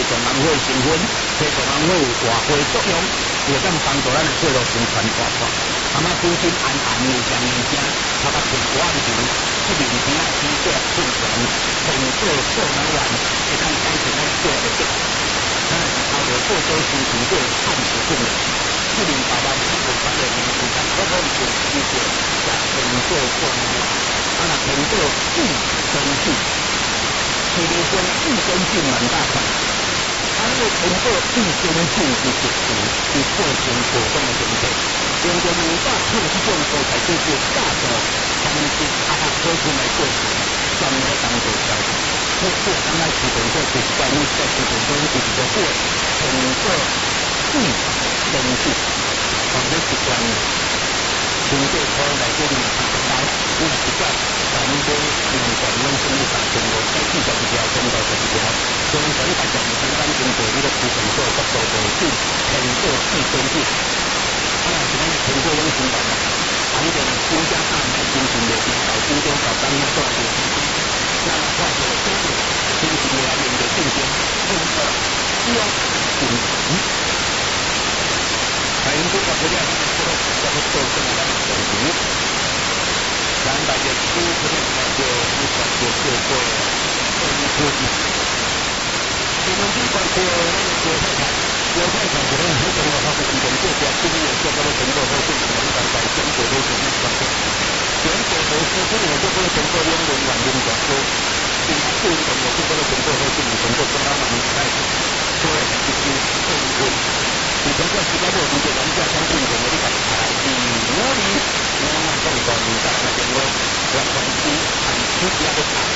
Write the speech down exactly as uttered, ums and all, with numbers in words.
上人会成分，对上人会有化学作用，会当帮助咱的血路循环活化。阿妈本身暗暗的上面声，他甲苹果暗球，这面边啊起色顺传，苹果做能源，会当改善咱血的质。咱是靠着做多新苹果暗时进来，这面爸爸苹果产业面时间好好做起色，甲苹果做能源，啊那苹果一生气。其实讲益生菌蛮大块，啊，那个苹果益生菌是食物，是构成果冻的形态。用个五百克这种蔬菜就是价值三十啊，可出来做事，专门当做调理。我我刚才基本上就是关于在基本上就是个过苹果益生菌，或者是关于苹果可来这里吃得到，我是在咱们的零管用生理上中国在至少一条，中到十条，中等大家唔相关经过呢个市场做合作模式，苹果益生菌。啊，是咱苹果用生产啦，反正新加大买新型的，搞新疆搞当地做的，那或者中国新型的来源的进阶，苹果需要紧急。还有这个不要，这个这个做这个来紧急。咱大家都可能了解，你了解这个生科技。我们这个做那个国泰厂，国泰厂可能很多的话是提供这家经验，做到了成果后，是能够在全国都是那个全国都是今年做过了成果，用人软用广州，今年做成果做过了成果后，是能成果跟他们在所以就是更多。以前在新加坡理解人家相信我们的港台，以努力。我们中国民在那边我两分之按出家的